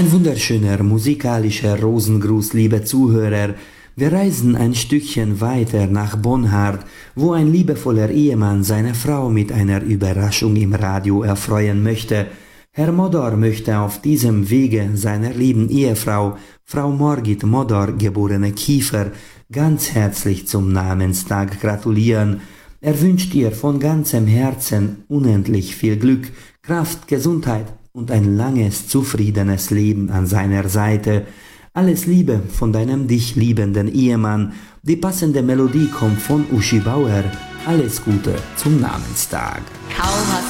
Ein wunderschöner musikalischer Rosengruß, liebe Zuhörer. Wir reisen ein Stückchen weiter nach Bonhard, wo ein liebevoller Ehemann seine Frau mit einer Überraschung im Radio erfreuen möchte. Herr Modor möchte auf diesem Wege seiner lieben Ehefrau, Frau Margit Modor, geborene Kiefer, ganz herzlich zum Namenstag gratulieren. Er wünscht ihr von ganzem Herzen unendlich viel Glück, Kraft, Gesundheit und ein langes, zufriedenes Leben an seiner Seite. Alles Liebe von deinem dich liebenden Ehemann. Die passende Melodie kommt von Uschi Bauer. Alles Gute zum Namenstag. Kaum hast